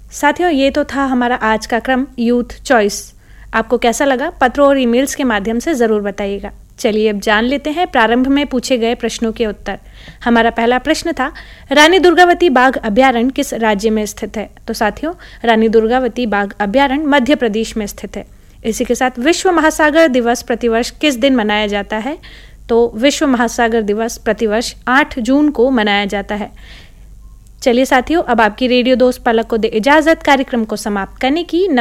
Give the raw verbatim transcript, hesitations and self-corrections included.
साथियों, ये तो था हमारा आज का क्रम यूथ चॉइस। आपको कैसा लगा? पत्रों और ईमेल्स के माध्यम से ज़रूर बताइएगा। चलिए अब जान लेते हैं प्रारंभ में पूछे गए प्रश्नों के उत्तर। हमारा पहला प्रश्न था, रानी दुर्गावती बाघ अभ्यारण्य किस राज्य में स्थित है? तो साथियों, रानी दुर्गावती बाघ अभ्यारण्य मध्य प्रदेश में स्थित है। इसी के साथ विश्व महासागर दिवस प्रतिवर्ष किस दिन मनाया जाता है? तो विश्व महासागर दिवस प्रतिवर्ष आठ जून को मनाया जाता है। चलिए साथियों, अब आपकी रेडियो दोस्त पलक को दे इजाजत कार्यक्रम को समाप्त करने की।